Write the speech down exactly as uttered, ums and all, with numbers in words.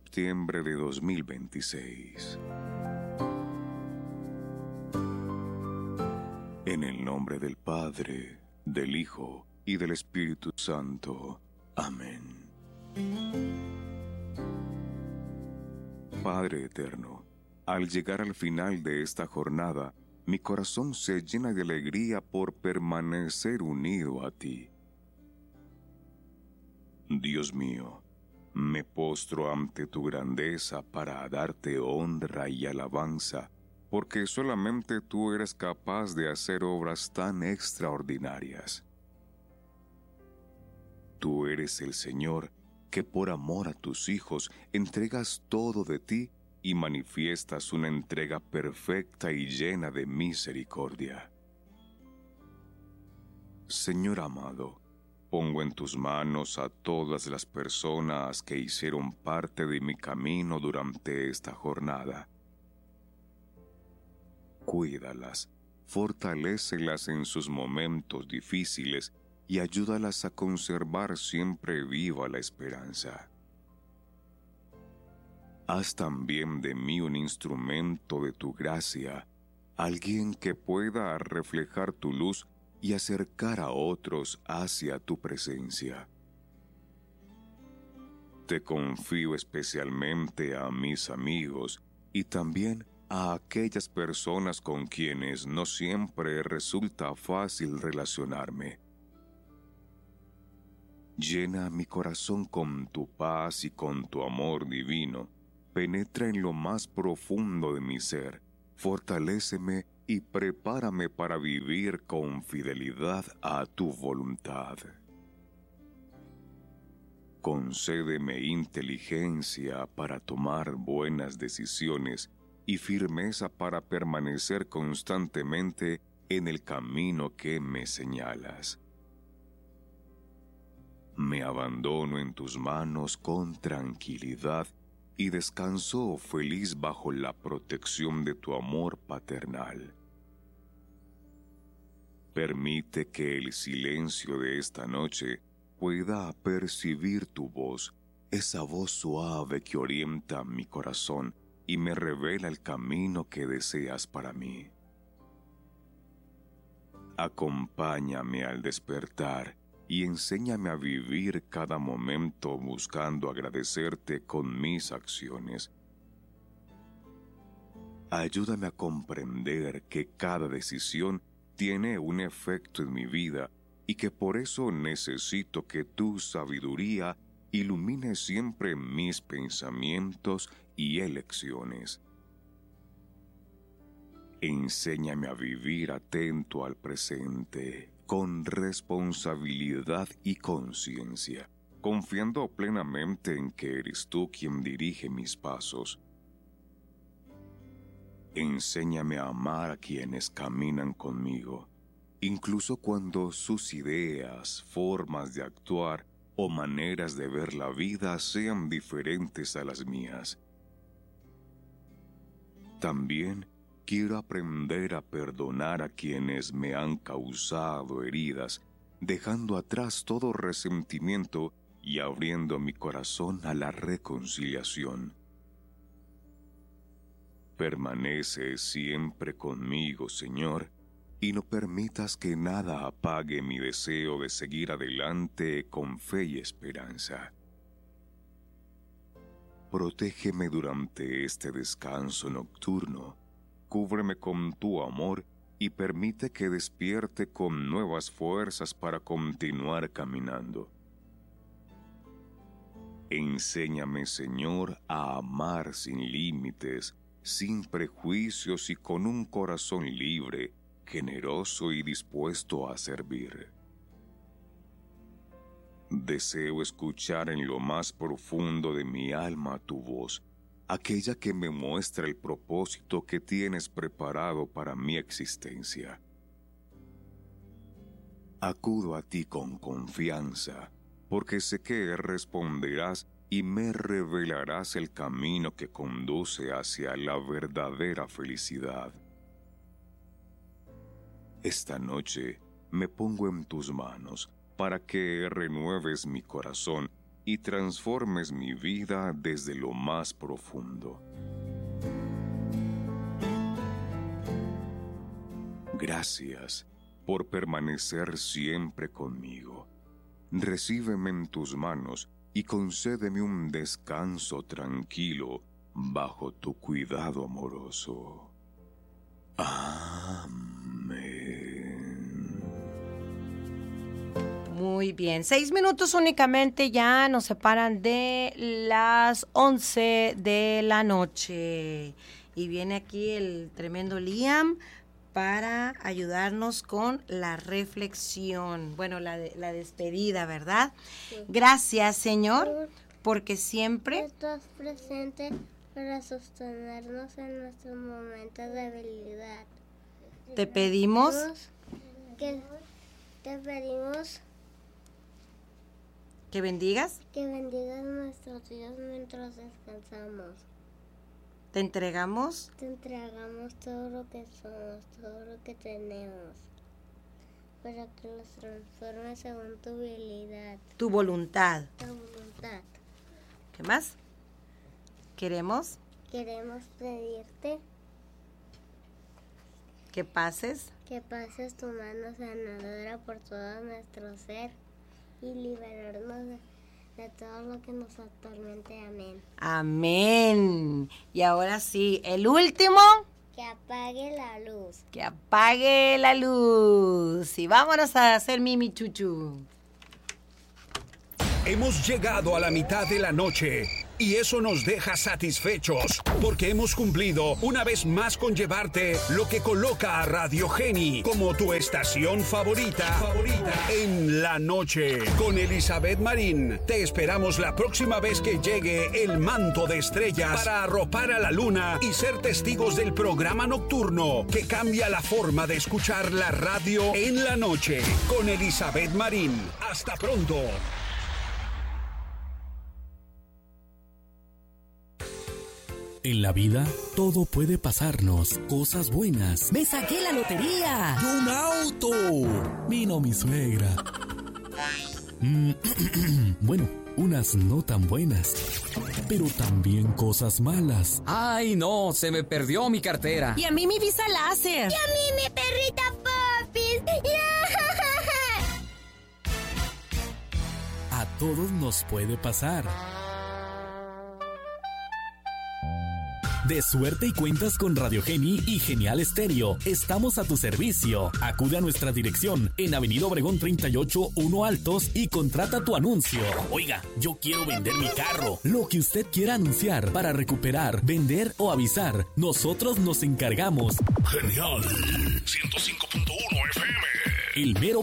septiembre de dos mil veintiséis. En el nombre del Padre, del Hijo y del Espíritu Santo. Amén. Padre eterno, al llegar al final de esta jornada, mi corazón se llena de alegría por permanecer unido a ti. Dios mío, me postro ante tu grandeza para darte honra y alabanza, porque solamente tú eres capaz de hacer obras tan extraordinarias. Tú eres el Señor, que por amor a tus hijos entregas todo de ti y manifiestas una entrega perfecta y llena de misericordia. Señor amado, pongo en tus manos a todas las personas que hicieron parte de mi camino durante esta jornada. Cuídalas, fortalécelas en sus momentos difíciles y ayúdalas a conservar siempre viva la esperanza. Haz también de mí un instrumento de tu gracia, alguien que pueda reflejar tu luz y acercar a otros hacia tu presencia. Te confío especialmente a mis amigos y también a aquellas personas con quienes no siempre resulta fácil relacionarme. Llena mi corazón con tu paz y con tu amor divino. Penetra en lo más profundo de mi ser, fortaléceme y prepárame para vivir con fidelidad a tu voluntad. Concédeme inteligencia para tomar buenas decisiones y firmeza para permanecer constantemente en el camino que me señalas. Me abandono en tus manos con tranquilidad y descanso feliz bajo la protección de tu amor paternal. Permite que el silencio de esta noche pueda percibir tu voz, esa voz suave que orienta mi corazón y me revela el camino que deseas para mí. Acompáñame al despertar y enséñame a vivir cada momento buscando agradecerte con mis acciones. Ayúdame a comprender que cada decisión tiene un efecto en mi vida y que por eso necesito que tu sabiduría ilumine siempre mis pensamientos y elecciones. Enséñame a vivir atento al presente, con responsabilidad y conciencia, confiando plenamente en que eres tú quien dirige mis pasos. Enséñame a amar a quienes caminan conmigo, incluso cuando sus ideas, formas de actuar o maneras de ver la vida sean diferentes a las mías. También quiero aprender a perdonar a quienes me han causado heridas, dejando atrás todo resentimiento y abriendo mi corazón a la reconciliación. Permanece siempre conmigo, Señor, y no permitas que nada apague mi deseo de seguir adelante con fe y esperanza. Protégeme durante este descanso nocturno. Cúbreme con tu amor y permite que despierte con nuevas fuerzas para continuar caminando. Enséñame, Señor, a amar sin límites, sin prejuicios y con un corazón libre, generoso y dispuesto a servir. Deseo escuchar en lo más profundo de mi alma tu voz, aquella que me muestra el propósito que tienes preparado para mi existencia. Acudo a ti con confianza, porque sé que responderás y me revelarás el camino que conduce hacia la verdadera felicidad. Esta noche me pongo en tus manos para que renueves mi corazón y transformes mi vida desde lo más profundo. Gracias por permanecer siempre conmigo. Recíbeme en tus manos y concédeme un descanso tranquilo bajo tu cuidado amoroso. Amén. Muy bien, seis minutos únicamente ya nos separan de las once de la noche. Y viene aquí el tremendo Liam para ayudarnos con la reflexión, bueno, la, de, la despedida, ¿verdad? Sí. Gracias, Señor, porque siempre estás presente para sostenernos en nuestros momentos de debilidad. Te pedimos que te pedimos que bendigas, que bendigas nuestros días mientras descansamos. Te entregamos. Te entregamos todo lo que somos, todo lo que tenemos, para que los transformes según tu habilidad. Tu voluntad. Tu voluntad. ¿Qué más? Queremos. Queremos pedirte que pases. Que pases tu mano sanadora por todo nuestro ser y liberarnos de de todo lo que nos atormente. Amén. Amén. Y ahora sí, el último. Que apague la luz. Que apague la luz. Y vámonos a hacer Mimi Chuchu. Hemos llegado a la mitad de la noche y eso nos deja satisfechos porque hemos cumplido una vez más con llevarte lo que coloca a Radio Geni como tu estación favorita, favorita en la noche. Con Elizabeth Marín te esperamos la próxima vez que llegue el manto de estrellas para arropar a la luna y ser testigos del programa nocturno que cambia la forma de escuchar la radio en la noche. Con Elizabeth Marín. Hasta pronto. En la vida, todo puede pasarnos. Cosas buenas. ¡Me saqué la lotería! ¡Y un auto! Vino mi suegra. Mm, bueno, unas no tan buenas. Pero también cosas malas. ¡Ay, no! Se me perdió mi cartera. Y a mí mi visa láser. Y a mí mi perrita Popis. A todos nos puede pasar. De suerte y cuentas con Radio Geni y Genial Estéreo. Estamos a tu servicio. Acude a nuestra dirección en Avenida Obregón treinta y ocho, uno Altos y contrata tu anuncio. Oiga, yo quiero vender mi carro. Lo que usted quiera anunciar para recuperar, vender o avisar, nosotros nos encargamos. Genial ciento cinco punto uno F M. El mero